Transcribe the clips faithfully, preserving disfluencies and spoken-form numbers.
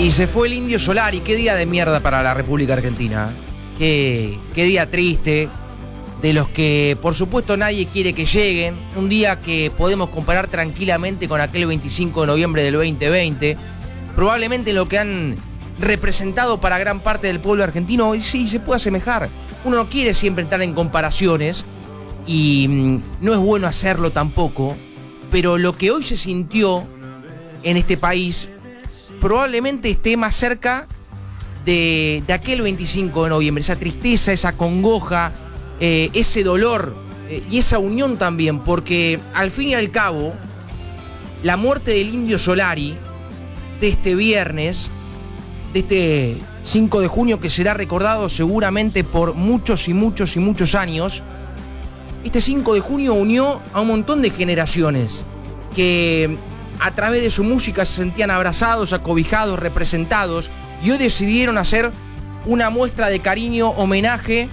Y se fue el Indio Solari. Qué día de mierda para la República Argentina. Qué, qué día triste. De los que, por supuesto, nadie quiere que lleguen. Un día que podemos comparar tranquilamente con aquel veinticinco de noviembre del veinte veinte. Probablemente lo que han representado para gran parte del pueblo argentino, y sí, se puede asemejar. Uno no quiere siempre entrar en comparaciones, y mmm, no es bueno hacerlo tampoco, pero lo que hoy se sintió en este país probablemente esté más cerca de, de aquel veinticinco de noviembre, esa tristeza, esa congoja, eh, ese dolor eh, y esa unión también, porque al fin y al cabo, la muerte del Indio Solari, de este viernes, de este cinco de junio, que será recordado seguramente por muchos y muchos y muchos años, este cinco de junio unió a un montón de generaciones que a través de su música se sentían abrazados, acobijados, representados, y hoy decidieron hacer una muestra de cariño, homenaje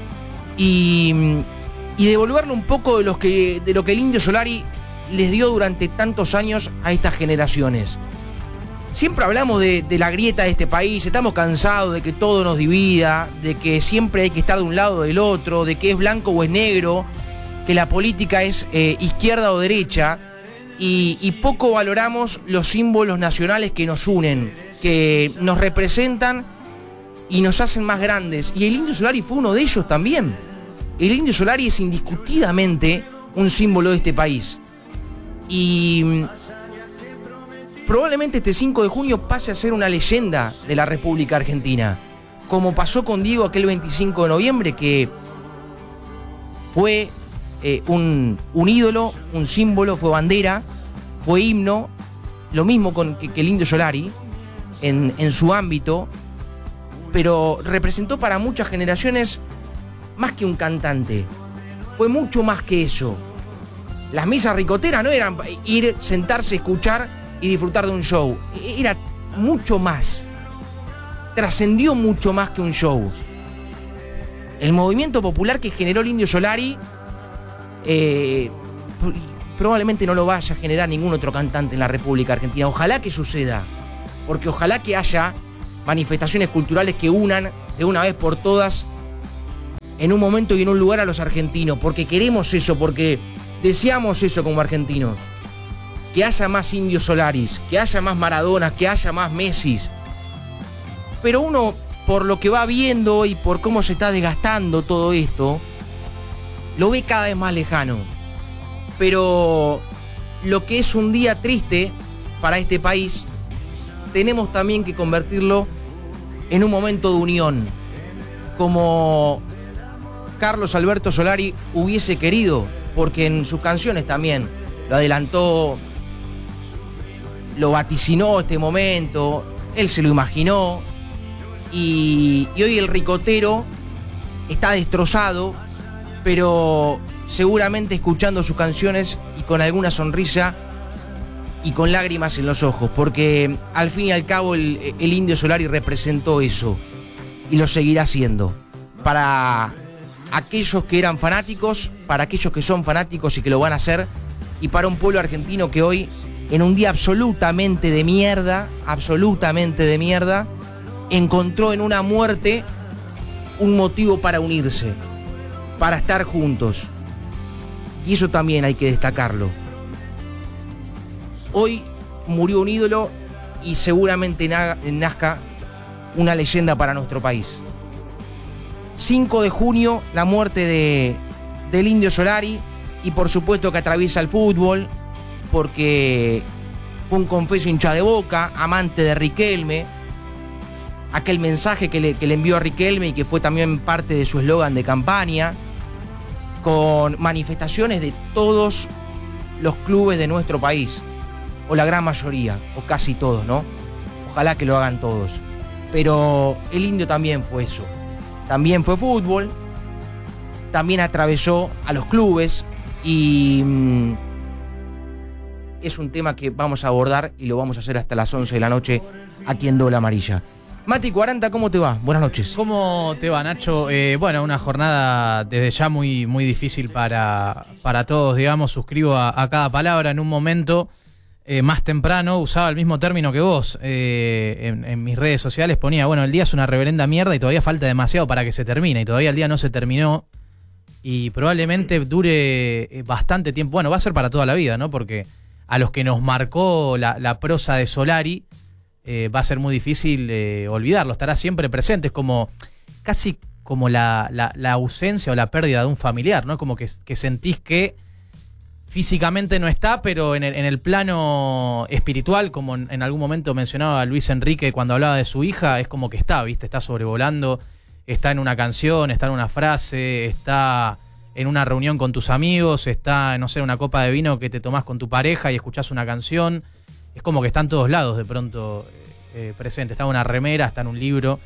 y, y devolverle un poco de, los que, de lo que el Indio Solari les dio durante tantos años a estas generaciones. Siempre hablamos de, de la grieta de este país, estamos cansados de que todo nos divida, de que siempre hay que estar de un lado o del otro, de que es blanco o es negro, que la política es eh, izquierda o derecha, y, y poco valoramos los símbolos nacionales que nos unen, que nos representan y nos hacen más grandes. Y el Indio Solari fue uno de ellos también. El Indio Solari es indiscutidamente un símbolo de este país. Y probablemente este cinco de junio pase a ser una leyenda de la República Argentina, como pasó con Diego aquel veinticinco de noviembre, que fue eh, un, un ídolo, un símbolo, fue bandera, fue himno, lo mismo con, que, que el Indio Solari en, en su ámbito, pero representó para muchas generaciones más que un cantante, fue mucho más que eso. Las misas ricoteras no eran ir, sentarse, escuchar y disfrutar de un show, era mucho más, trascendió mucho más que un show. El movimiento popular que generó el Indio Solari eh, probablemente no lo vaya a generar ningún otro cantante en la República Argentina. Ojalá que suceda, porque ojalá que haya manifestaciones culturales que unan de una vez por todas en un momento y en un lugar a los argentinos, porque queremos eso, porque deseamos eso como argentinos. Que haya más Indios Solaris, que haya más Maradonas, que haya más Messis. Pero uno, por lo que va viendo y por cómo se está desgastando todo esto, lo ve cada vez más lejano. Pero lo que es un día triste para este país, tenemos también que convertirlo en un momento de unión, como Carlos Alberto Solari hubiese querido, porque en sus canciones también lo adelantó, lo vaticinó este momento, él se lo imaginó, y, y hoy el ricotero está destrozado, pero seguramente escuchando sus canciones y con alguna sonrisa y con lágrimas en los ojos, porque al fin y al cabo el, el Indio Solari representó eso y lo seguirá haciendo para aquellos que eran fanáticos, para aquellos que son fanáticos y que lo van a hacer, y para un pueblo argentino que hoy, en un día absolutamente de mierda, absolutamente de mierda, encontró en una muerte un motivo para unirse, para estar juntos. Y eso también hay que destacarlo. Hoy murió un ídolo y seguramente nazca una leyenda para nuestro país. cinco de junio, la muerte de, del Indio Solari, y por supuesto que atraviesa el fútbol, porque fue un confeso hincha de Boca, amante de Riquelme, aquel mensaje que le, que le envió a Riquelme y que fue también parte de su eslogan de campaña, con manifestaciones de todos los clubes de nuestro país, o la gran mayoría, o casi todos, ¿no? Ojalá que lo hagan todos. Pero el Indio también fue eso. También fue fútbol, también atravesó a los clubes, y mmm, es un tema que vamos a abordar y lo vamos a hacer hasta las once de la noche aquí en Doble Amarilla. Mati cuarenta, ¿cómo te va? Buenas noches. ¿Cómo te va, Nacho? Eh, bueno, una jornada desde ya muy, muy difícil para, para todos, digamos. Suscribo a, a cada palabra. En un momento eh, más temprano usaba el mismo término que vos. Eh, en, en mis redes sociales ponía, bueno, el día es una reverenda mierda y todavía falta demasiado para que se termine. Y todavía el día no se terminó. Y probablemente dure bastante tiempo. Bueno, va a ser para toda la vida, ¿no? Porque a los que nos marcó la, la prosa de Solari, eh, va a ser muy difícil eh, olvidarlo. Estará siempre presente. Es como casi como la, la, la ausencia o la pérdida de un familiar, ¿no? Como que, que sentís que físicamente no está, pero en el, en el plano espiritual, como en, en algún momento mencionaba Luis Enrique cuando hablaba de su hija, es como que está, ¿viste? Está sobrevolando, está en una canción, está en una frase, está en una reunión con tus amigos, está, no sé, en una copa de vino que te tomás con tu pareja y escuchás una canción. Es como que está en todos lados de pronto eh, presente. Está en una remera, está en un libro.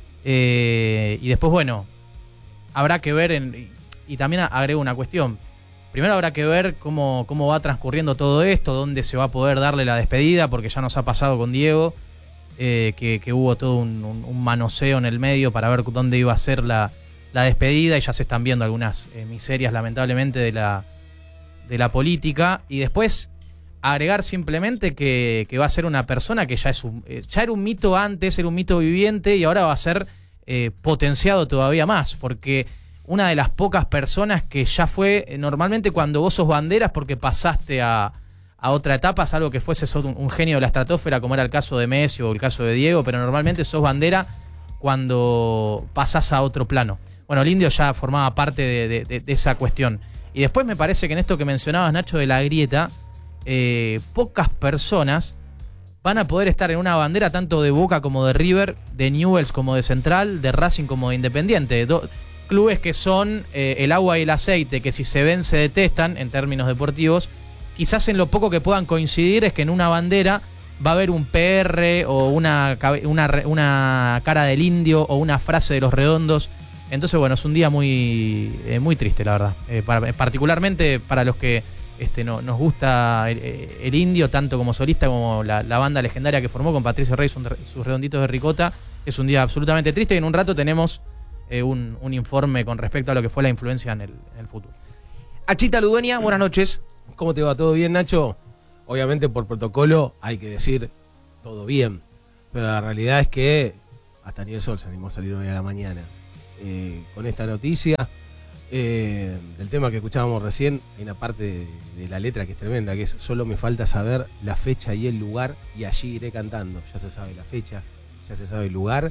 Eh, y después, bueno, habrá que ver, en, y también agrego una cuestión. Primero habrá que ver cómo, cómo va transcurriendo todo esto, dónde se va a poder darle la despedida, porque ya nos ha pasado con Diego, eh, que, que hubo todo un, un, un manoseo en el medio para ver dónde iba a ser la, la despedida, y ya se están viendo algunas eh, miserias, lamentablemente, de la, de la política. Y después agregar simplemente que, que va a ser una persona que ya, es un, eh, ya era un mito antes, era un mito viviente, y ahora va a ser eh, potenciado todavía más, porque una de las pocas personas que ya fue, normalmente cuando vos sos banderas porque pasaste a, a otra etapa, salvo que fuese sos un, un genio de la estratosfera, como era el caso de Messi o el caso de Diego, pero normalmente sos bandera cuando pasás a otro plano. Bueno, el Indio ya formaba parte de, de, de, de esa cuestión. Y después me parece que en esto que mencionabas, Nacho, de la grieta, eh, pocas personas van a poder estar en una bandera tanto de Boca como de River, de Newell's como de Central, de Racing como de Independiente. Do, clubes que son eh, el agua y el aceite, que si se ven se detestan en términos deportivos. Quizás en lo poco que puedan coincidir es que en una bandera va a haber un P R o una, una, una cara del Indio o una frase de los Redondos. Entonces, bueno, es un día muy, eh, muy triste, la verdad. Eh, para, particularmente para los que este, no, nos gusta el, el Indio, tanto como solista como la, la banda legendaria que formó con Patricio Rey, sus Redonditos de Ricota. Es un día absolutamente triste y en un rato tenemos Eh, un, un informe con respecto a lo que fue la influencia en el, en el fútbol. Achita Ludueña, buenas noches. ¿Cómo te va? ¿Todo bien, Nacho? Obviamente por protocolo hay que decir todo bien, pero la realidad es que hasta ni el sol se animó a salir hoy a la mañana. Eh, con esta noticia, eh, del tema que escuchábamos recién, hay una parte de, de la letra que es tremenda, que es: solo me falta saber la fecha y el lugar y allí iré cantando. Ya se sabe la fecha, ya se sabe el lugar.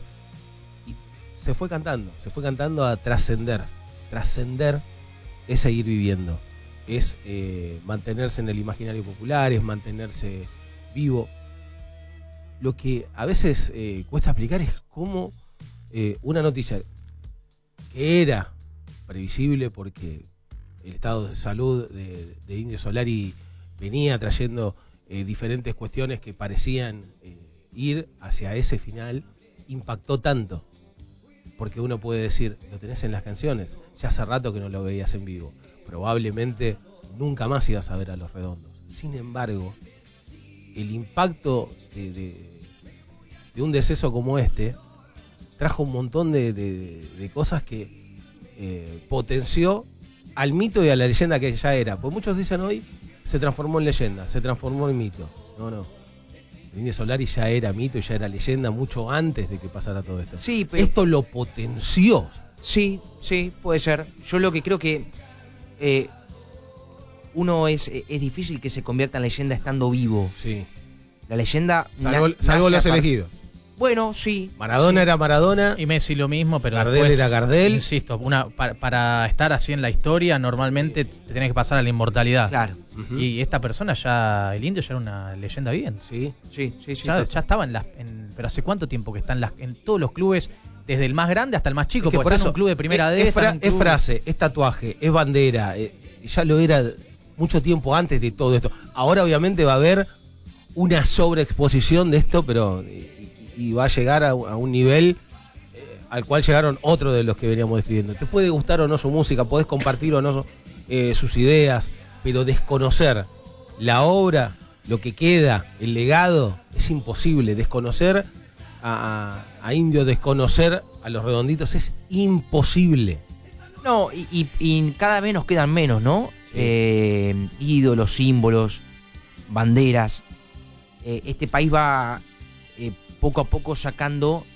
Se fue cantando, se fue cantando a trascender. Trascender es seguir viviendo, es eh, mantenerse en el imaginario popular, es mantenerse vivo. Lo que a veces eh, cuesta explicar es cómo eh, una noticia que era previsible, porque el estado de salud de, de Indio Solari venía trayendo eh, diferentes cuestiones que parecían eh, ir hacia ese final, impactó tanto. Porque uno puede decir, lo tenés en las canciones, ya hace rato que no lo veías en vivo, probablemente nunca más ibas a ver a Los Redondos. Sin embargo, el impacto de, de, de un deceso como este trajo un montón de, de, de cosas que eh, potenció al mito y a la leyenda que ya era. Pues muchos dicen hoy, se transformó en leyenda, se transformó en mito. No, no. Indio Solari ya era mito y ya era leyenda mucho antes de que pasara todo esto. Sí, pero esto lo potenció. Sí, sí, puede ser. Yo lo que creo que eh, uno es, es difícil que se convierta en leyenda estando vivo. Sí. La leyenda... Salvo, na, salvo los par- elegidos. Bueno, sí. Maradona sí. era Maradona. Y Messi lo mismo, pero Gardel después, era Gardel. Insisto, una, para, para estar así en la historia, normalmente te tenés que pasar a la inmortalidad. Claro. Uh-huh. Y esta persona ya, el Indio ya era una leyenda viviente. Sí. Sí, sí, sí. Ya, ya estaba en las... En, pero ¿hace cuánto tiempo que está en, las, en todos los clubes, desde el más grande hasta el más chico? Es que porque por está eso, en un club de primera es, D. es, está fra- en un es club- frase, es tatuaje, es bandera. Eh, ya lo era mucho tiempo antes de todo esto. Ahora obviamente va a haber una sobreexposición de esto, pero... y va a llegar a, a un nivel eh, al cual llegaron otros de los que veníamos describiendo. Te puede gustar o no su música, podés compartir o no eh, sus ideas, pero desconocer la obra, lo que queda, el legado, es imposible. Desconocer a, a, a Indio, desconocer a Los Redonditos, es imposible. No, y, y, y cada vez nos quedan menos, ¿no? Sí. Eh, ídolos, símbolos, banderas. eh, este país va eh, poco a poco sacando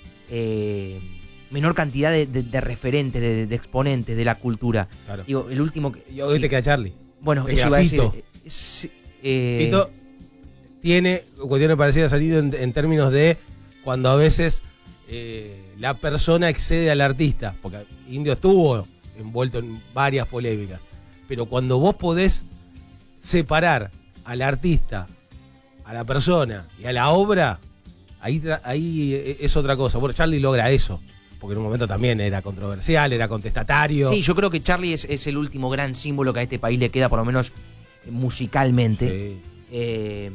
eh, menor cantidad de, de, de referentes, de, de exponentes de la cultura. Claro. Digo, el último que... Y hoy te queda Charlie. Bueno, te eso queda iba a decir. Fito. Es, eh, Fito tiene cuestiones parecidas a salido en, en términos de cuando a veces eh, la persona excede al artista, porque Indio estuvo envuelto en varias polémicas, pero cuando vos podés separar al artista, a la persona y a la obra, ahí, ahí es otra cosa. Bueno, Charlie logra eso, porque en un momento también era controversial, era contestatario. Sí, yo creo que Charlie es, es el último gran símbolo que a este país le queda, por lo menos musicalmente, Sí. eh,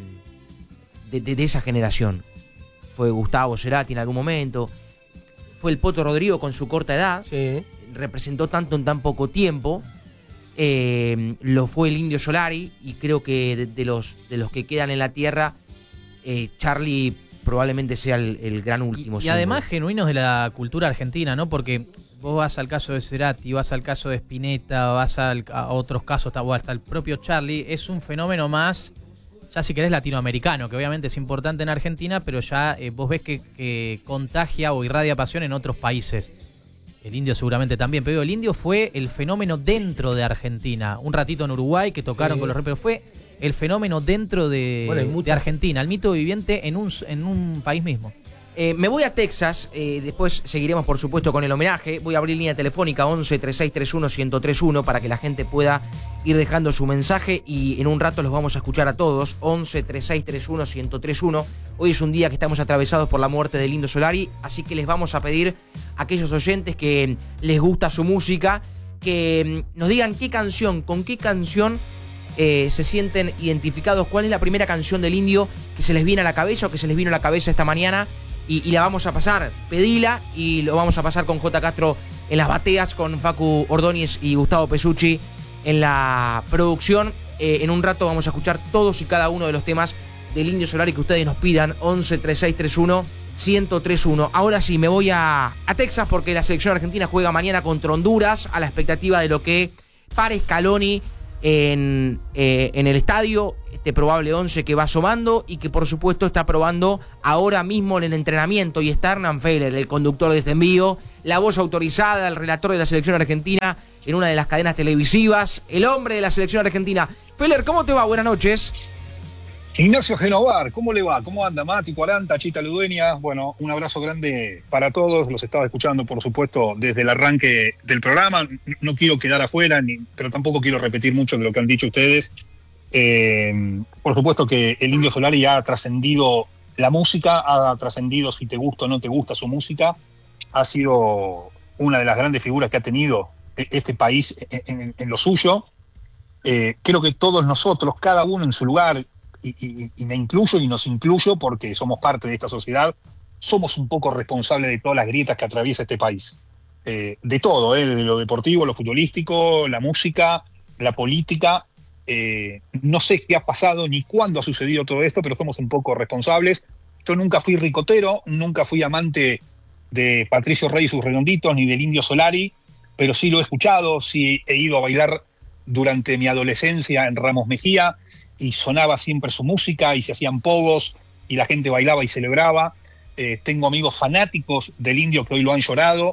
de, de, de esa generación. Fue Gustavo Cerati en algún momento, fue el Poto Rodrigo con su corta edad, Sí. representó tanto en tan poco tiempo, eh, lo fue el Indio Solari, y creo que de, de, los, de los que quedan en la tierra, eh, Charlie probablemente sea el, el gran último Y, y símbolo. además genuinos de la cultura argentina, ¿no? Porque vos vas al caso de Cerati, vas al caso de Spinetta, vas al, a otros casos, o hasta el propio Charlie, es un fenómeno más, ya si querés, latinoamericano, que obviamente es importante en Argentina, pero ya eh, vos ves que, que contagia o irradia pasión en otros países. El Indio seguramente también, pero el Indio fue el fenómeno dentro de Argentina. Un ratito en Uruguay que tocaron Sí. con los rap, pero fue el fenómeno dentro de, Bueno, hay mucha- de Argentina, el mito viviente en un, en un país mismo. Eh, me voy a Texas, eh, después seguiremos por supuesto con el homenaje. Voy a abrir línea telefónica once, treinta y seis treinta y uno, uno cero tres uno para que la gente pueda ir dejando su mensaje, y en un rato los vamos a escuchar a todos. once, treinta y seis treinta y uno, uno cero tres uno. Hoy es un día que estamos atravesados por la muerte del Indio Solari, así que les vamos a pedir a aquellos oyentes que les gusta su música, que mm, nos digan qué canción, con qué canción eh, se sienten identificados, cuál es la primera canción del Indio que se les viene a la cabeza o que se les vino a la cabeza esta mañana. Y, y la vamos a pasar, pedila, y lo vamos a pasar con J. Castro en las bateas, con Facu Ordóñez y Gustavo Pesucci en la producción. Eh, en un rato vamos a escuchar todos y cada uno de los temas del Indio Solari que ustedes nos pidan, once, treinta y seis treinta y uno, uno cero tres uno. Ahora sí, me voy a, a Texas porque la selección argentina juega mañana contra Honduras, a la expectativa de lo que pare Scaloni en, eh, en el estadio, este probable once que va asomando y que por supuesto está probando ahora mismo en el entrenamiento, y está Hernán Fehler, el conductor de este envío, la voz autorizada, el relator de la selección argentina en una de las cadenas televisivas, el hombre de la selección argentina. Fehler, ¿cómo te va? Buenas noches. Ignacio Genovar, ¿cómo le va? ¿Cómo anda? Mati, Cuaranta, Chita Ludueña. Bueno, un abrazo grande para todos. Los estaba escuchando, por supuesto, desde el arranque del programa. No quiero quedar afuera, ni, pero tampoco quiero repetir mucho de lo que han dicho ustedes. Eh, por supuesto que el Indio Solari ha trascendido la música, ha trascendido si te gusta o no te gusta su música. Ha sido una de las grandes figuras que ha tenido este país en, en, en lo suyo. Eh, creo que todos nosotros, cada uno en su lugar, Y, y, y me incluyo y nos incluyo porque somos parte de esta sociedad, somos un poco responsables de todas las grietas que atraviesa este país. Eh, de todo, eh, de lo deportivo, lo futbolístico, la música, la política. Eh, no sé qué ha pasado ni cuándo ha sucedido todo esto, pero somos un poco responsables. Yo nunca fui ricotero, nunca fui amante de Patricio Rey y sus redonditos, ni del Indio Solari, pero sí lo he escuchado, sí he ido a bailar durante mi adolescencia en Ramos Mejía, y sonaba siempre su música, y se hacían pogos, y la gente bailaba y celebraba. Eh, tengo amigos fanáticos del Indio que hoy lo han llorado,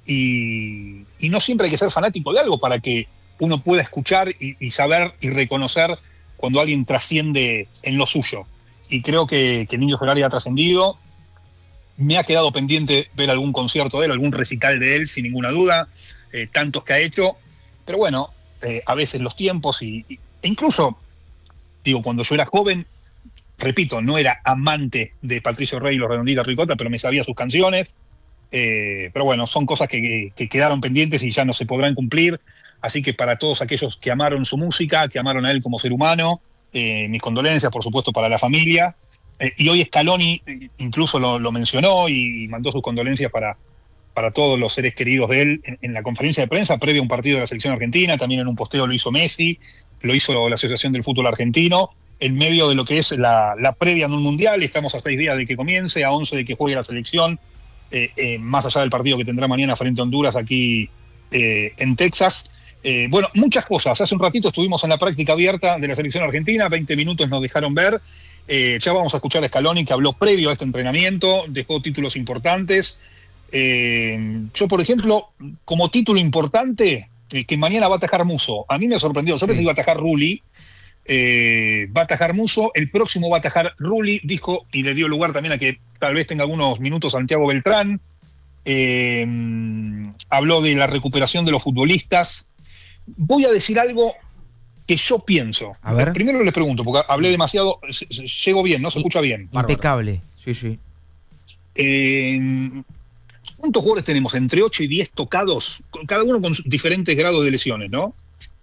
y, y no siempre hay que ser fanático de algo para que uno pueda escuchar y, y saber y reconocer cuando alguien trasciende en lo suyo. Y creo que, que el Indio Solari ha trascendido. Me ha quedado pendiente ver algún concierto de él, algún recital de él, sin ninguna duda, eh, tantos que ha hecho. Pero bueno, eh, a veces los tiempos, y, y, e incluso... Digo, cuando yo era joven, repito, no era amante de Patricio Rey y los Redonditos Ricota, pero me sabía sus canciones. Eh, pero bueno, son cosas que, que quedaron pendientes y ya no se podrán cumplir. Así que para todos aquellos que amaron su música, que amaron a él como ser humano, eh, mis condolencias, por supuesto, para la familia. Eh, y hoy Scaloni incluso lo, lo mencionó y mandó sus condolencias para, para todos los seres queridos de él en, en la conferencia de prensa previa a un partido de la selección argentina. También en un posteo lo hizo Messi, lo hizo la Asociación del Fútbol Argentino, en medio de lo que es la, la previa de un mundial. Estamos a seis días de que comience, a once de que juegue la selección, eh, eh, más allá del partido que tendrá mañana frente a Honduras aquí eh, en Texas. Eh, bueno, muchas cosas. Hace un ratito estuvimos en la práctica abierta de la selección argentina, veinte minutos nos dejaron ver. Eh, ya vamos a escuchar a Scaloni, que habló previo a este entrenamiento, dejó títulos importantes. Eh, yo, por ejemplo, como título importante, eh, que mañana va a atajar Musso. A mí me sorprendió, yo Sí. pensé que iba a atajar Rulli. Eh, va a atajar Musso, el próximo va a atajar Rulli, dijo, y le dio lugar también a que tal vez tenga algunos minutos Santiago Beltrán. Eh, habló de la recuperación de los futbolistas. Voy a decir algo que yo pienso. A ver. Primero les pregunto, porque hablé demasiado, se- se- llego bien, ¿no? Se escucha bien. Impecable. Sí, sí. Eh, ¿Cuántos jugadores tenemos? Entre ocho y diez tocados, con- cada uno con diferentes grados de lesiones, ¿no?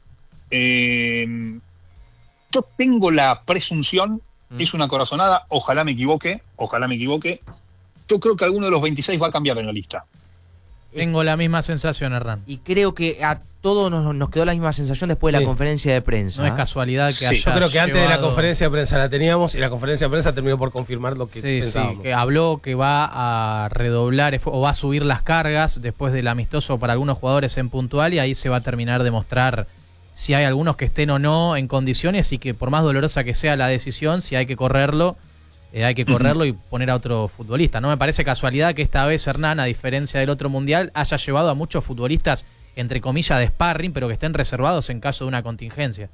Eh, yo tengo la presunción, Mm. es una corazonada, ojalá me equivoque, ojalá me equivoque. Yo creo que alguno de los veintiséis va a cambiar en la lista. Tengo la misma sensación, Hernán. Y creo que a todos nos, nos quedó la misma sensación después de Sí. la conferencia de prensa. No es ¿eh? casualidad que Sí. haya Yo creo que antes de la llevado- conferencia de prensa la teníamos y la conferencia de prensa terminó por confirmar lo que Sí, pensábamos. sí, que habló que va a redoblar esfu- o va a subir las cargas después del amistoso para algunos jugadores en puntual y ahí se va a terminar de mostrar si hay algunos que estén o no en condiciones y que por más dolorosa que sea la decisión, si hay que correrlo, eh, hay que correrlo y poner a otro futbolista. No me parece casualidad que esta vez Hernán, a diferencia del otro mundial, haya llevado a muchos futbolistas, entre comillas, de sparring, pero que estén reservados en caso de una contingencia.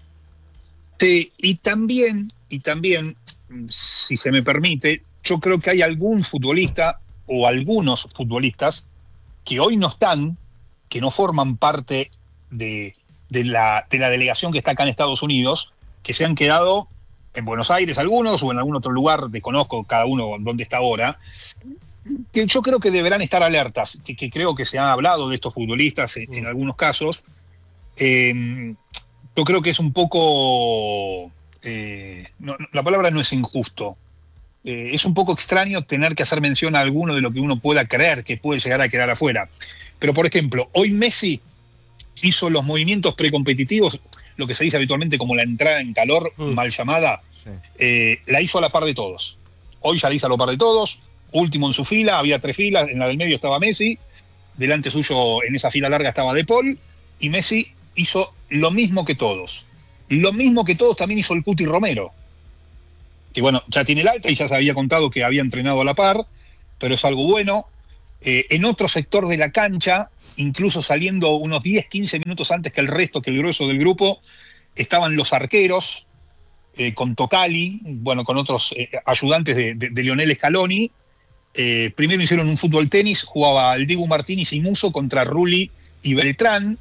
Sí, y también, y también, si se me permite, yo creo que hay algún futbolista o algunos futbolistas que hoy no están, que no forman parte de, de, la, de la delegación que está acá en Estados Unidos, que se han quedado en Buenos Aires algunos o en algún otro lugar, desconozco cada uno dónde está ahora, que yo creo que deberán estar alertas, que, que creo que se ha hablado de estos futbolistas en, en algunos casos. Eh, yo creo que es un poco, eh, no, no, la palabra no es injusto, eh, es un poco extraño tener que hacer mención a alguno de lo que uno pueda creer que puede llegar a quedar afuera. Pero, por ejemplo, hoy Messi hizo los movimientos precompetitivos, lo que se dice habitualmente como la entrada en calor, Mm. mal llamada, Sí. eh, la hizo a la par de todos. Hoy ya la hizo a la par de todos, último en su fila, había tres filas, en la del medio estaba Messi, delante suyo en esa fila larga estaba De Paul, y Messi hizo lo mismo que todos. Lo mismo que todos también hizo el Cuti Romero, que bueno, ya tiene el alta y ya se había contado que había entrenado a la par, pero es algo bueno. Eh, en otro sector de la cancha, incluso saliendo unos diez, quince minutos antes que el resto, que el grueso del grupo, estaban los arqueros, eh, con Tocali, bueno, con otros eh, ayudantes de, de, de Lionel Scaloni. Eh, primero hicieron un fútbol tenis, jugaba el Dibu Martínez y Musso contra Rulli y Beltrán.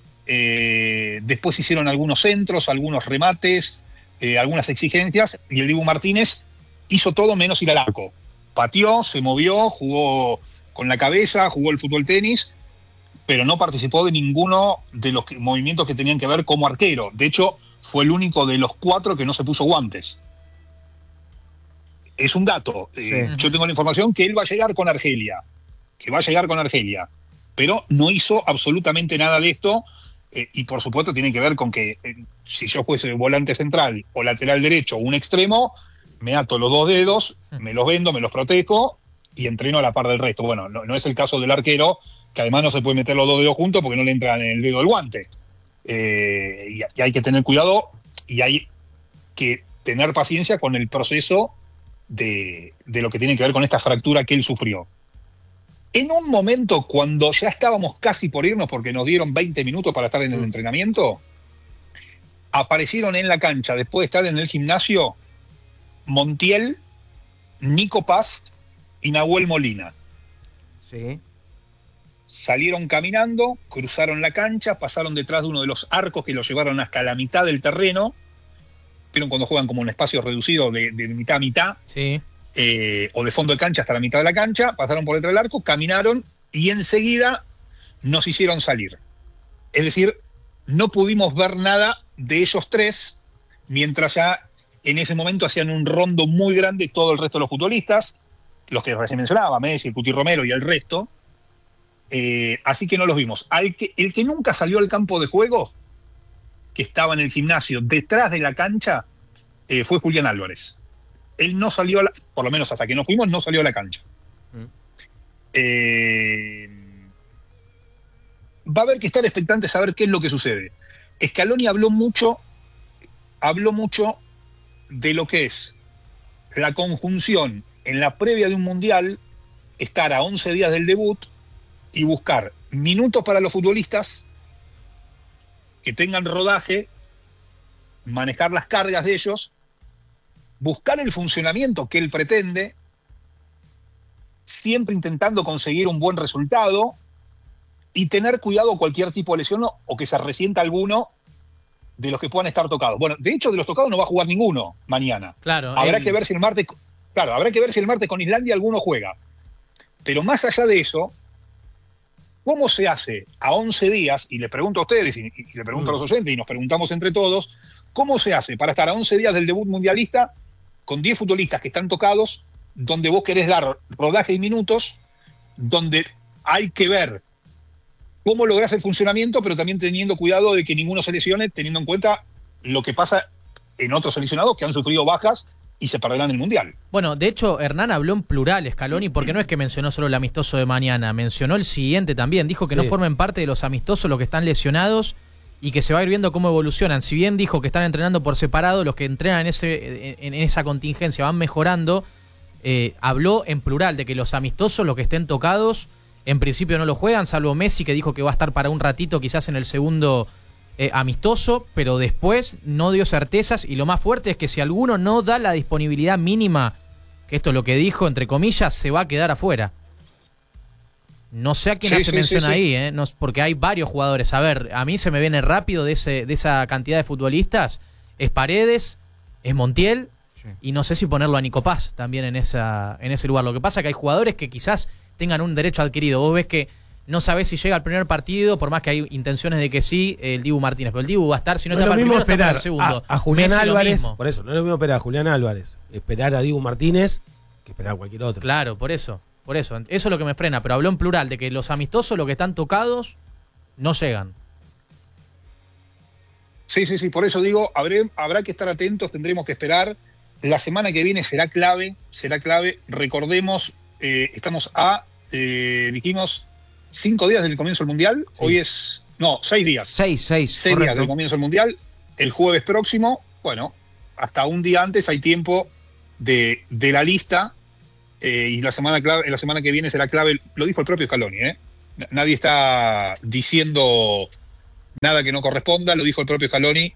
Eh, después hicieron algunos centros, algunos remates, eh, algunas exigencias, y el Dibu Martínez hizo todo menos ir al arco. Pateó, se movió, jugó con la cabeza, jugó el fútbol tenis, pero no participó de ninguno de los que- movimientos que tenían que ver como arquero. De hecho, fue el único de los cuatro que no se puso guantes. Es un dato. Sí. Eh, yo tengo la información que él va a llegar con Argelia, que va a llegar con Argelia, pero no hizo absolutamente nada de esto, eh, y por supuesto tiene que ver con que eh, si yo fuese volante central o lateral derecho o un extremo, me ato los dos dedos, me los vendo, me los protejo y entreno a la par del resto. Bueno, no, no es el caso del arquero, que además no se puede meter los dos dedos juntos porque no le entra en el dedo el guante. Eh, y, y hay que tener cuidado y hay que tener paciencia con el proceso de, de lo que tiene que ver con esta fractura que él sufrió. En un momento, cuando ya estábamos casi por irnos porque nos dieron veinte minutos para estar en el entrenamiento, aparecieron en la cancha, después de estar en el gimnasio, Montiel, Nico Paz y Nahuel Molina. Sí. Salieron caminando, cruzaron la cancha, pasaron detrás de uno de los arcos que los llevaron hasta la mitad del terreno. Vieron cuando juegan como un espacio reducido de, de mitad a mitad, Sí. eh, o de fondo de cancha hasta la mitad de la cancha, pasaron por detrás del arco, caminaron y enseguida nos hicieron salir. Es decir, no pudimos ver nada de ellos tres, mientras ya en ese momento hacían un rondo muy grande todo el resto de los futbolistas, los que recién mencionaba, Messi, el Cuti Romero y el resto. Eh, así que no los vimos. Al que, el que nunca salió al campo de juego, que estaba en el gimnasio detrás de la cancha, eh, fue Julián Álvarez. Él no salió, a la, por lo menos hasta que nos fuimos, no salió a la cancha. Mm. Eh, va a haber que estar expectante a saber qué es lo que sucede. Scaloni habló mucho, habló mucho de lo que es la conjunción en la previa de un mundial, estar a once días del debut y buscar minutos para los futbolistas que tengan rodaje, manejar las cargas de ellos, buscar el funcionamiento que él pretende, siempre intentando conseguir un buen resultado y tener cuidado con cualquier tipo de lesión o que se resienta alguno de los que puedan estar tocados. Bueno, de hecho, de los tocados no va a jugar ninguno mañana. Claro. Habrá él... que ver si el martes, claro, habrá que ver si el martes con Islandia alguno juega. Pero más allá de eso, ¿cómo se hace a once días? Y le pregunto a ustedes y, y le pregunto mm. a los oyentes y nos preguntamos entre todos, ¿cómo se hace para estar a once días del debut mundialista con diez futbolistas que están tocados, donde vos querés dar rodaje y minutos, donde hay que ver cómo lográs el funcionamiento, pero también teniendo cuidado de que ninguno se lesione, teniendo en cuenta lo que pasa en otros seleccionados que han sufrido bajas y se perderán el Mundial? Bueno, de hecho, Hernán habló en plural, Scaloni, porque no es que mencionó solo el amistoso de mañana, mencionó el siguiente también. Dijo que sí. No formen parte de los amistosos los que están lesionados y que se va a ir viendo cómo evolucionan. Si bien dijo que están entrenando por separado, los que entrenan en, ese, en, en esa contingencia van mejorando, eh, habló en plural de que los amistosos, los que estén tocados, en principio no lo juegan, salvo Messi, que dijo que va a estar para un ratito quizás en el segundo eh, amistoso, pero después no dio certezas, y lo más fuerte es que si alguno no da la disponibilidad mínima, que esto es lo que dijo, entre comillas, se va a quedar afuera. No sé a quién sí, hace sí, mención sí, sí. ahí, ¿eh? No, porque hay varios jugadores. A ver, a mí se me viene rápido de, ese, de esa cantidad de futbolistas, es Paredes, es Montiel, sí. Y no sé si ponerlo a Nico Paz también en, esa, en ese lugar. Lo que pasa es que hay jugadores que quizás tengan un derecho adquirido. Vos ves que no sabés si llega al primer partido, por más que hay intenciones de que sí, el Dibu Martínez. Pero el Dibu va a estar, si no, no está para el primero, esperar está para el segundo. A, a Julián Messi Álvarez, por eso, no es lo mismo esperar a Julián Álvarez, esperar a Dibu Martínez, que esperar a cualquier otro. Claro, por eso, por eso. Eso es lo que me frena, pero habló en plural, de que los amistosos, los que están tocados, no llegan. Sí, sí, sí, por eso digo, habré, habrá que estar atentos, tendremos que esperar. La semana que viene será clave, será clave. Recordemos, eh, estamos a... Eh, dijimos cinco días del comienzo del Mundial, sí. Hoy es, no, seis días. Seis, seis. Seis correcto. días del comienzo del Mundial, el jueves próximo, bueno, hasta un día antes hay tiempo de, de la lista, eh, y la semana clave, la semana que viene será clave, lo dijo el propio Scaloni, ¿eh? Nadie está diciendo nada que no corresponda, lo dijo el propio Scaloni,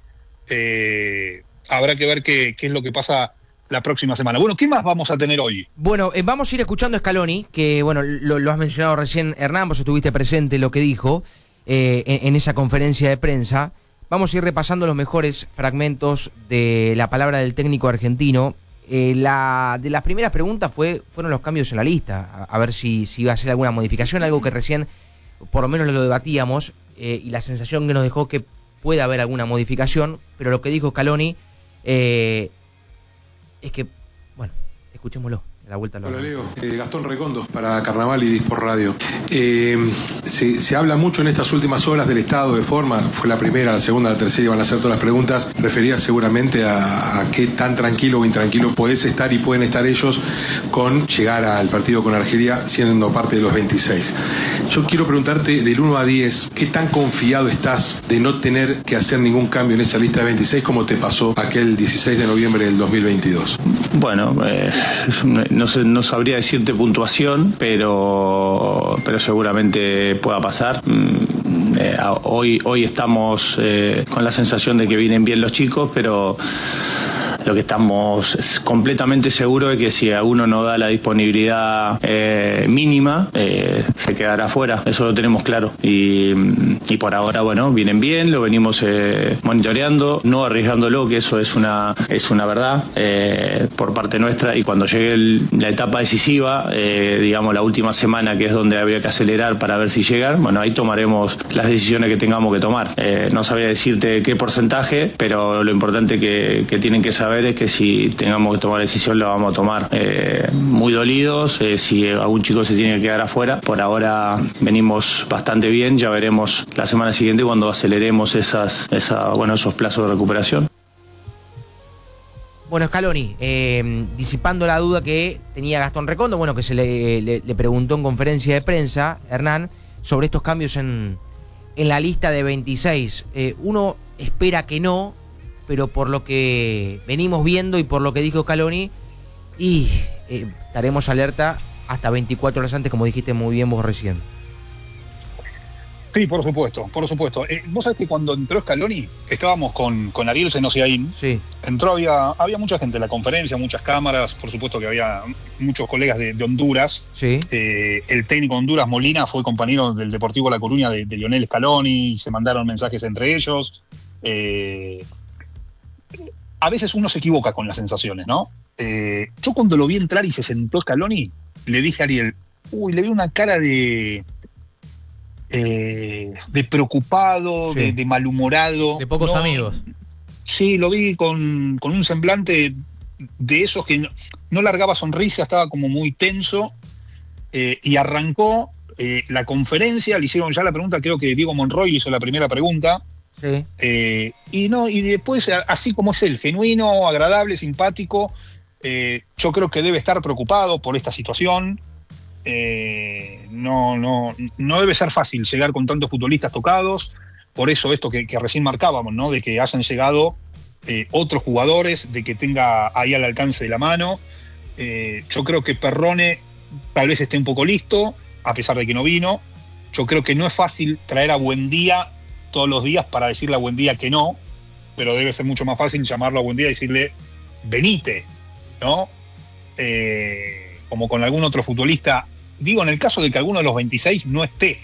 eh, habrá que ver qué, qué es lo que pasa la próxima semana. Bueno, ¿qué más vamos a tener hoy? Bueno, eh, vamos a ir escuchando a Scaloni, que bueno, lo, lo has mencionado recién, Hernán, vos estuviste presente lo que dijo eh, en, en esa conferencia de prensa. Vamos a ir repasando los mejores fragmentos de la palabra del técnico argentino. Eh, la de las primeras preguntas fue fueron los cambios en la lista, a, a ver si, si iba a ser alguna modificación, algo que recién por lo menos lo debatíamos, eh, y la sensación que nos dejó que puede haber alguna modificación, pero lo que dijo Scaloni eh, es que, bueno, escuchémoslo. La vuelta Hola Leo, eh, Gastón Recondo para Carnaval y Dispor Radio. Eh, se, se habla mucho en estas últimas horas del estado de forma, fue la primera, la segunda, la tercera, iban a hacer todas las preguntas, refería seguramente a, a qué tan tranquilo o intranquilo podés estar y pueden estar ellos con llegar al partido con Argelia siendo parte de los veintiséis. Yo quiero preguntarte del uno a diez, ¿qué tan confiado estás de no tener que hacer ningún cambio en esa lista de veintiséis como te pasó aquel dieciséis de noviembre del dos mil veintidós? Bueno, eh, no sé, no sabría decirte puntuación, pero pero seguramente pueda pasar. Eh, hoy hoy estamos eh, con la sensación de que vienen bien los chicos, pero lo que estamos es completamente seguros de que si alguno no da la disponibilidad eh, mínima, eh, se quedará fuera. Eso lo tenemos claro. Y, y por ahora, bueno, vienen bien, lo venimos eh, monitoreando, no arriesgándolo, que eso es una es una verdad eh, por parte nuestra. Y cuando llegue el, la etapa decisiva, eh, digamos la última semana, que es donde habría que acelerar para ver si llegan, bueno, ahí tomaremos las decisiones que tengamos que tomar. Eh, no sabría decirte qué porcentaje, pero lo importante que, que tienen que saber es que si tengamos que tomar decisión lo vamos a tomar eh, muy dolidos. Eh, si algún chico se tiene que quedar afuera, por ahora venimos bastante bien, ya veremos la semana siguiente cuando aceleremos esas, esa, bueno, esos plazos de recuperación. Bueno, Scaloni, eh, disipando la duda que tenía Gastón Recondo, bueno, que se le, le, le preguntó en conferencia de prensa, Hernán, sobre estos cambios en, en la lista de veintiséis. Eh, uno espera que no, pero por lo que venimos viendo y por lo que dijo Scaloni, y eh, estaremos alerta hasta veinticuatro horas antes, como dijiste muy bien vos recién. Sí, por supuesto, por supuesto. Eh, vos sabés que cuando entró Scaloni, estábamos con, con Ariel Senosiaín. Sí. Entró, había, había mucha gente en la conferencia, muchas cámaras, por supuesto que había muchos colegas de, de Honduras. Sí. Eh, el técnico de Honduras, Molina, fue compañero del Deportivo La Coruña de, de Lionel Scaloni, y se mandaron mensajes entre ellos. Eh, a veces uno se equivoca con las sensaciones, ¿no? Eh, yo cuando lo vi entrar y se sentó Scaloni, le dije a Ariel, uy, le vi una cara de... Eh, de preocupado, sí. de, de malhumorado. De pocos no, amigos. Sí, lo vi con, con un semblante de esos que no, no largaba sonrisa, estaba como muy tenso, eh, y arrancó eh, la conferencia, le hicieron ya la pregunta, creo que Diego Monroy hizo la primera pregunta, Sí. eh, y no y después, así como es él, genuino, agradable, simpático, eh, yo creo que debe estar preocupado por esta situación. Eh, no, no, no debe ser fácil llegar con tantos futbolistas tocados, por eso esto que, que recién marcábamos, ¿no? De que hayan llegado eh, otros jugadores, de que tenga ahí al alcance de la mano. Eh, yo creo que Perrone tal vez esté un poco listo, a pesar de que no vino. Yo creo que no es fácil traer a Buendía todos los días para decirle a Buendía que no, pero debe ser mucho más fácil llamarlo a Buendía y decirle venite, ¿no? Eh, como con algún otro futbolista. Digo, en el caso de que alguno de los veintiséis no esté,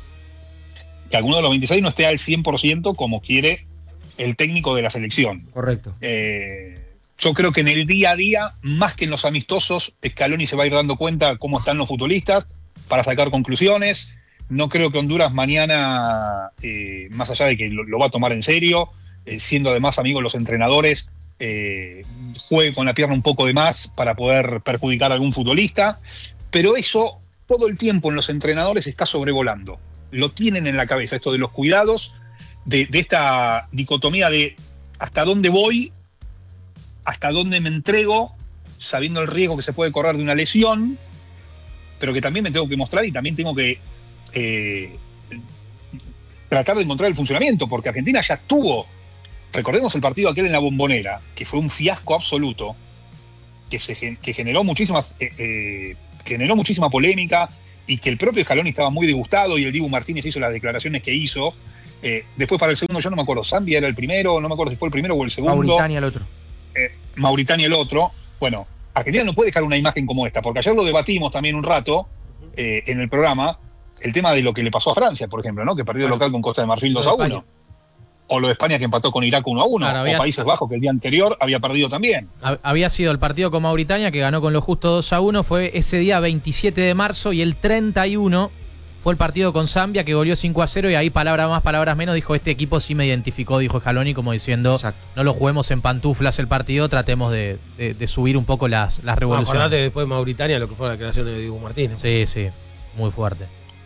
que alguno de los veintiséis no esté al cien por ciento como quiere el técnico de la selección. Correcto. Eh, yo creo que en el día a día, más que en los amistosos, Scaloni se va a ir dando cuenta cómo están los futbolistas para sacar conclusiones. No creo que Honduras mañana, eh, más allá de que lo, lo va a tomar en serio, eh, siendo además amigos los entrenadores, eh, juegue con la pierna un poco de más para poder perjudicar a algún futbolista. Pero eso todo el tiempo en los entrenadores está sobrevolando. Lo tienen en la cabeza, esto de los cuidados, de, de esta dicotomía de hasta dónde voy, hasta dónde me entrego, sabiendo el riesgo que se puede correr de una lesión, pero que también me tengo que mostrar y también tengo que eh, tratar de encontrar el funcionamiento, porque Argentina ya tuvo, recordemos el partido aquel en la Bombonera, que fue un fiasco absoluto, que, se, que generó muchísimas... Eh, eh, generó muchísima polémica y que el propio Scaloni estaba muy disgustado y el Dibu Martínez hizo las declaraciones que hizo. Eh, después para el segundo yo no me acuerdo, Zambia era el primero, no me acuerdo si fue el primero o el segundo. Mauritania el otro. Eh, Mauritania el otro. Bueno, Argentina no puede dejar una imagen como esta, porque ayer lo debatimos también un rato eh, en el programa, el tema de lo que le pasó a Francia, por ejemplo, ¿no? Que perdió Claro. local con Costa de Marfil dos a uno. O lo de España que empató con Irak uno a uno, Claro, o había- Países Bajos que el día anterior había perdido también. Hab- Había sido el partido con Mauritania, que ganó con lo justo dos a uno, fue ese día veintisiete de marzo, y el treinta y uno fue el partido con Zambia, que goleó cinco a cero, y ahí palabras más, palabras menos, dijo, este equipo sí me identificó, dijo Scaloni, como diciendo, Exacto. no lo juguemos en pantuflas el partido, tratemos de, de- de subir un poco las, las Ah, revoluciones. acordate después de Mauritania lo que fue la declaración de Diego Martínez. Sí, sí, muy fuerte.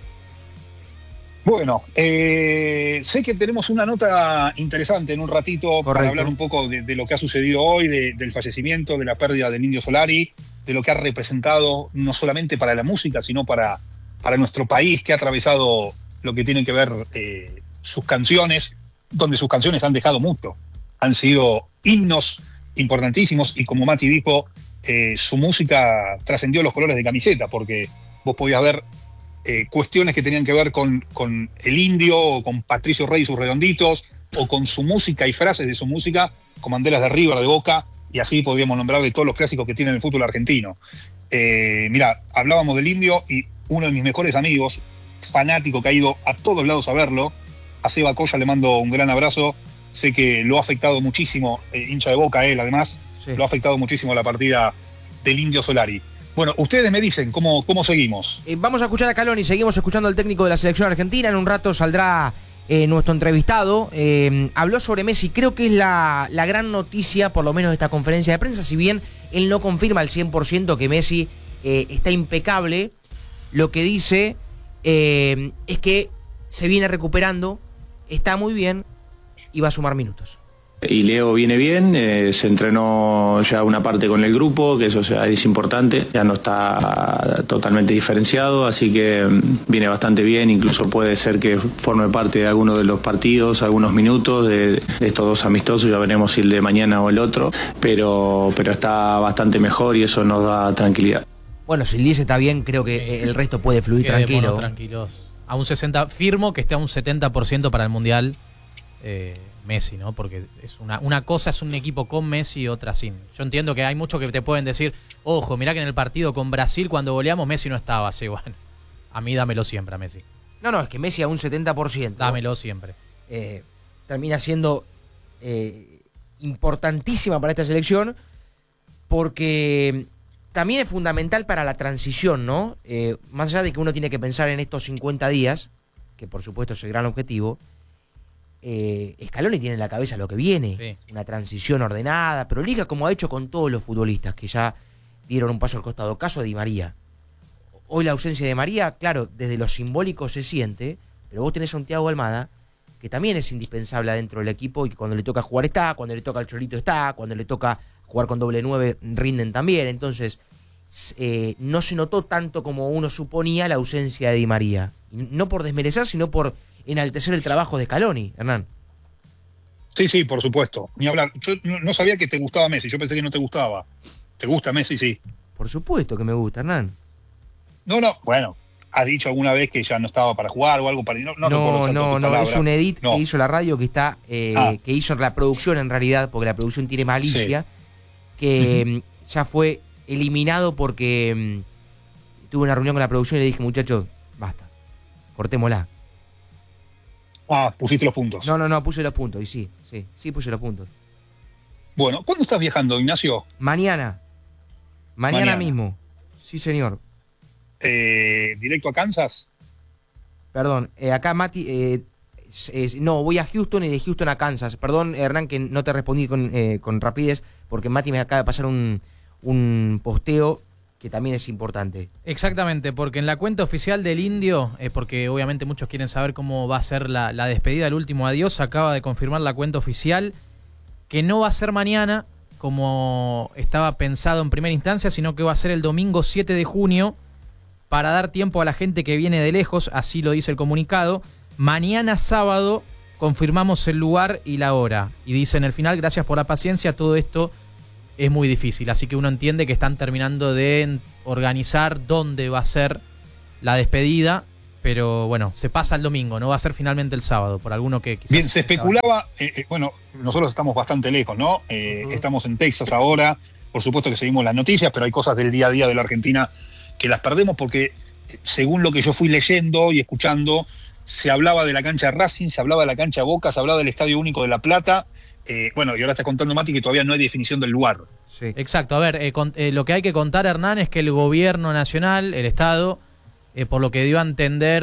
Bueno, eh, sé que tenemos una nota interesante en un ratito. Correcto. Para hablar un poco de, de lo que ha sucedido hoy, de- del fallecimiento, de la pérdida del Indio Solari, de lo que ha representado no solamente para la música, sino para, para nuestro país, que ha atravesado lo que tiene que ver eh, sus canciones, donde sus canciones han dejado mucho. Han sido himnos importantísimos y, como Mati dijo, eh, su música trascendió los colores de camiseta, porque vos podías ver Eh, cuestiones que tenían que ver con, con el Indio, o con Patricio Rey y sus Redonditos, o con su música y frases de su música, con banderas de River, de Boca, y así podríamos nombrar de todos los clásicos que tiene el fútbol argentino. Eh, mira, hablábamos del Indio y uno de mis mejores amigos, fanático que ha ido a todos lados a verlo, a Seba Coya le mando un gran abrazo, sé que lo ha afectado muchísimo, eh, hincha de Boca él además, Sí. lo ha afectado muchísimo la partida del Indio Solari. Bueno, ustedes me dicen cómo, cómo seguimos. Eh, vamos a escuchar a Scaloni, seguimos escuchando al técnico de la selección argentina. En un rato saldrá eh, nuestro entrevistado. Eh, habló sobre Messi, creo que es la, la gran noticia, por lo menos de esta conferencia de prensa. Si bien él no confirma al cien por ciento que Messi eh, está impecable, lo que dice eh, es que se viene recuperando, está muy bien y va a sumar minutos. Y Leo viene bien, eh, se entrenó ya una parte con el grupo, que eso ya es importante, ya no está totalmente diferenciado, así que mm, viene bastante bien, incluso puede ser que forme parte de alguno de los partidos, algunos minutos de, de estos dos amistosos, ya veremos si el de mañana o el otro, pero, pero está bastante mejor y eso nos da tranquilidad. Bueno, si el diez está bien, creo que Sí. el resto puede fluir tranquilo. Quedémonos tranquilos. A un sesenta, firmo que esté a un setenta por ciento para el Mundial eh, Messi, ¿no? Porque es una, una cosa es un equipo con Messi y otra sin. Yo entiendo que hay muchos que te pueden decir, ojo, mirá que en el partido con Brasil cuando goleamos Messi no estaba así. Bueno, a mí dámelo siempre a Messi. No, no, es que Messi a un setenta por ciento. Dámelo siempre. Eh, termina siendo eh, importantísima para esta selección porque también es fundamental para la transición, ¿no? Eh, más allá de que uno tiene que pensar en estos cincuenta días, que por supuesto es el gran objetivo, eh, Scaloni tiene en la cabeza lo que viene, Sí. una transición ordenada, prolija como ha hecho con todos los futbolistas que ya dieron un paso al costado. Caso de Di María. Hoy la ausencia de María, claro, desde lo simbólico se siente, pero vos tenés a un Thiago Almada que también es indispensable adentro del equipo y que cuando le toca jugar está, cuando le toca al Cholito está, cuando le toca jugar con doble nueve rinden también. Entonces, eh, no se notó tanto como uno suponía la ausencia de Di María. Y no por desmerecer, sino por enaltecer el trabajo de Scaloni, Hernán. Sí, sí, por supuesto. Ni hablar. Yo no, no sabía que te gustaba Messi, yo pensé que no te gustaba. ¿Te gusta Messi? Sí. Por supuesto que me gusta, Hernán. No, no, bueno, has dicho alguna vez que ya no estaba para jugar o algo para... No, no, recuerdo No, exacto no, tu no, palabra. es un edit No. que hizo la radio que está, eh, Ah. que hizo la producción en realidad, porque la producción tiene malicia, Sí. que mm, ya fue eliminado porque mm, tuve una reunión con la producción y le dije, muchachos, basta, cortémosla. Ah, pusiste los puntos. No, no, no, puse los puntos, y sí, sí, sí puse los puntos. Bueno, ¿cuándo estás viajando, Ignacio? Mañana, mañana, Mañana. mismo, sí señor. Eh, ¿Directo a Kansas? Perdón, eh, acá Mati, eh, es- es- no, voy a Houston y de Houston a Kansas. Perdón, Hernán, que no te respondí con, eh, con rapidez, porque Mati me acaba de pasar un, un posteo que también es importante. Exactamente, porque en la cuenta oficial del Indio, eh, porque obviamente muchos quieren saber cómo va a ser la, la despedida, el último adiós, acaba de confirmar la cuenta oficial que no va a ser mañana, como estaba pensado en primera instancia, sino que va a ser el domingo siete de junio, para dar tiempo a la gente que viene de lejos, así lo dice el comunicado. Mañana sábado confirmamos el lugar y la hora. Y dice en el final, gracias por la paciencia, todo esto es muy difícil. Así que uno entiende que están terminando de organizar dónde va a ser la despedida. Pero bueno, se pasa el domingo, no va a ser finalmente el sábado, por alguno que quizás... Bien, se especulaba, eh, eh, bueno, nosotros estamos bastante lejos, ¿no? Eh, Uh-huh. Estamos en Texas ahora, por supuesto que seguimos las noticias, pero hay cosas del día a día de la Argentina que las perdemos porque, según lo que yo fui leyendo y escuchando, se hablaba de la cancha de Racing, se hablaba de la cancha de Boca, se hablaba del Estadio Único de La Plata, eh, bueno, y ahora está contando Mati que todavía no hay definición del lugar. Sí. Exacto, a ver, eh, con- eh, lo que hay que contar, Hernán, es que el gobierno nacional, el Estado, eh, por lo que dio a entender,